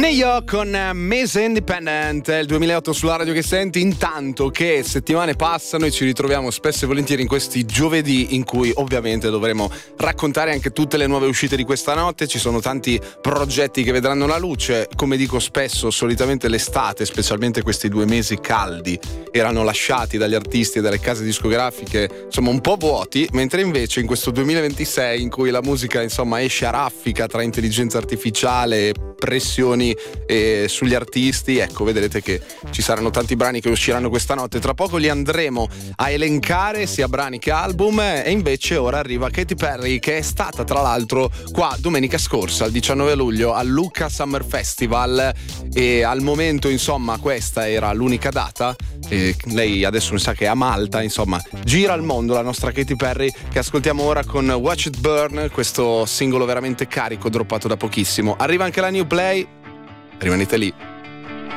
Neo con Mese Independent, è il 2008 sulla radio che senti. Intanto che settimane passano e ci ritroviamo spesso e volentieri in questi giovedì in cui ovviamente dovremo raccontare anche tutte le nuove uscite di questa notte. Ci sono tanti progetti che vedranno la luce. Come dico spesso, solitamente l'estate, specialmente questi 2 mesi caldi, erano lasciati dagli artisti e dalle case discografiche insomma un po' vuoti, mentre invece in questo 2026 in cui la musica insomma esce a raffica tra intelligenza artificiale, pressioni sugli artisti, ecco, vedrete che ci saranno tanti brani che usciranno questa notte. Tra poco li andremo a elencare, sia brani che album, e invece ora arriva Katy Perry, che è stata tra l'altro qua domenica scorsa, il 19 luglio, al Lucca Summer Festival, e al momento insomma questa era l'unica data. E lei adesso mi sa che è a Malta, insomma gira il mondo la nostra Katy Perry, che ascoltiamo ora con Watch It Burn, questo singolo veramente carico droppato da pochissimo. Arriva anche la new play, rimanete lì.